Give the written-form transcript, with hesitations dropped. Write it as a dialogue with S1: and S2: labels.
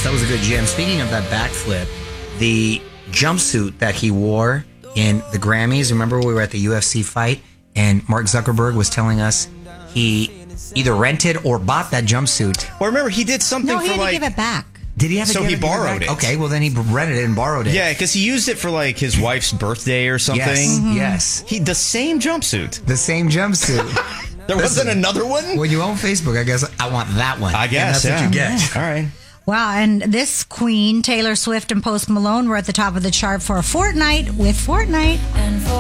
S1: Yes, that was a good gem. Speaking of that backflip, the jumpsuit that he wore in the Grammys, remember we were at the UFC fight and Mark Zuckerberg was telling us he either rented or bought that jumpsuit.
S2: Well, remember, he did something
S3: No,
S2: for
S3: he had to
S2: like...
S3: give it back.
S1: Did he have to
S2: So
S1: give
S2: he
S1: it- give
S2: borrowed
S1: back?
S2: it.
S1: Okay, well then he rented it and borrowed it.
S2: Yeah, because he used it for like his wife's birthday or something.
S1: Yes, yes.
S2: The same jumpsuit.
S1: The same jumpsuit.
S2: There wasn't another one?
S1: When you own Facebook, I guess I want that one.
S2: I guess,
S1: and that's what you
S2: yeah.
S1: get.
S2: All right.
S3: Wow, and this queen, Taylor Swift and Post Malone, were at the top of the chart for a fortnight with Fortnite.
S4: And for